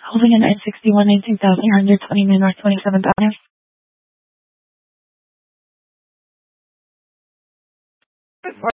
Holding a 961, 19,129 North 27th Avenue. Good morning.